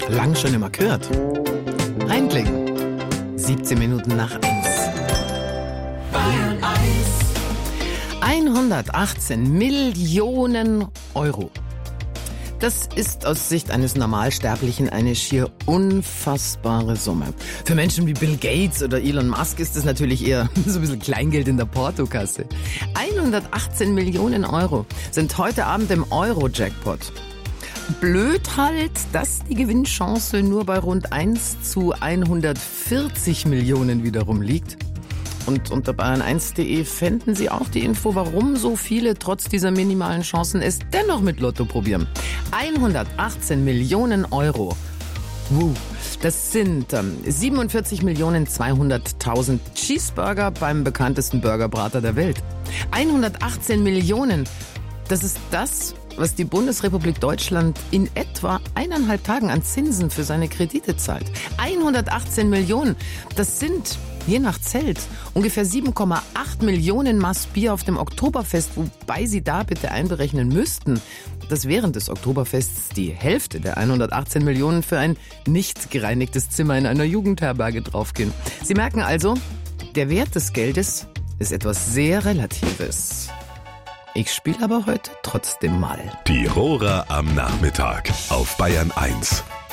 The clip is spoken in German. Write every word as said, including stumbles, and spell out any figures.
Lang schon immer gehört. Reinklicken. siebzehn Minuten nach eins. Bayern eins. hundertachtzehn Millionen Euro. Das ist aus Sicht eines Normalsterblichen eine schier unfassbare Summe. Für Menschen wie Bill Gates oder Elon Musk ist das natürlich eher so ein bisschen Kleingeld in der Portokasse. hundertachtzehn Millionen Euro sind heute Abend im Euro-Jackpot. Blöd halt, dass die Gewinnchance nur bei rund eins zu hundertvierzig Millionen wiederum liegt. Und unter bayern eins punkt de fänden Sie auch die Info, warum so viele trotz dieser minimalen Chancen es dennoch mit Lotto probieren. hundertachtzehn Millionen Euro. Wuh. Das sind ähm, siebenundvierzig Millionen zweihunderttausend Cheeseburger beim bekanntesten Burgerbrater der Welt. hundertachtzehn Millionen. Das ist das, was die Bundesrepublik Deutschland in etwa eineinhalb Tagen an Zinsen für seine Kredite zahlt. hundertachtzehn Millionen. Das sind, je nach Zelt, ungefähr sieben Komma acht Millionen Maß Bier auf dem Oktoberfest, wobei Sie da bitte einberechnen müssten, dass während des Oktoberfests die Hälfte der hundertachtzehn Millionen für ein nicht gereinigtes Zimmer in einer Jugendherberge draufgehen. Sie merken also, der Wert des Geldes ist etwas sehr Relatives. Ich spiele aber heute trotzdem mal. Die Rohrer am Nachmittag auf Bayern eins.